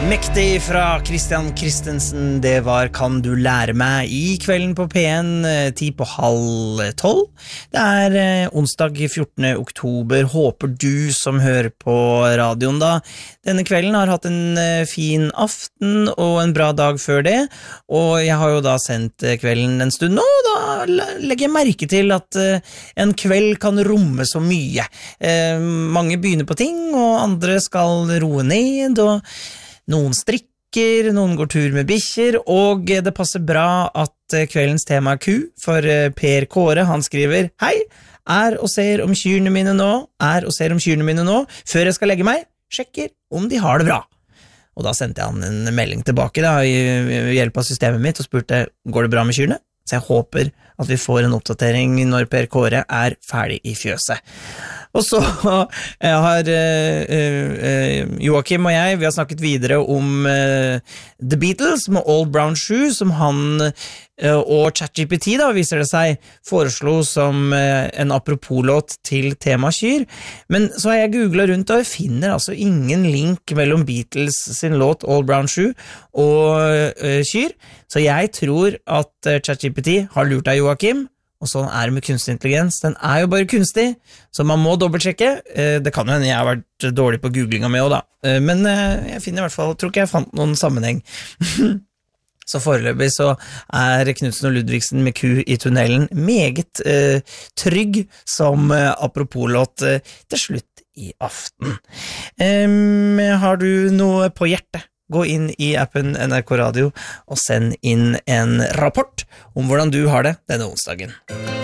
Mektig fra Christian Christensen, det var Kan du lære meg I kvelden på P1, 11:10. Det onsdag 14. oktober, håper du som hører på radioen da. Denne kvelden har hatt en fin aften og en bra dag før det, og jeg har jo da sendt kvelden en stund nå, og da legger jeg merke til at en kveld kan romme så mye. Mange begynner på ting, og andre skal roe ned, og noen strikker, noen går tur med bikkjer, og det passer bra at kveldens tema ku, for Per Kåre, han skriver: Hei, og ser om kyrne mine nå, før jeg skal legge meg, sjekker om de har det bra. Og da sendte jeg han en melding tilbake da, i hjelp av systemet mitt, og spurte, går det bra med kyrne? Så jeg håper at vi får en oppdatering når Per Kåre ferdig I fjøset. Og så har Joachim og jeg, vi har snakket videre om The Beatles med Old Brown Shoe, som han og ChatGPT da, viser det seg, foreslo som en apropos-låt til tema kyr. Men så har jeg googlet rundt, og jeg finner altså ingen link mellom Beatles sin låt Old Brown Shoe og kyr, så jeg tror at ChatGPT har lurt deg, Joachim. Og sånn det med kunstig intelligens, den jo bare kunstig, så man må dobbeltsjekke. Det kan jo hende jeg har vært dårlig på googlinga med også da, men jeg finner I hvert fall, tror ikke jeg fant noen sammenheng. Så foreløpig så Knudsen og Ludvigsen med ku I tunnelen meget trygg som apropos-låt til slutt I aften. Har du noe på hjertet? Gå inn I appen NRK Radio og send inn en rapport om hvordan du har det denne onsdagen.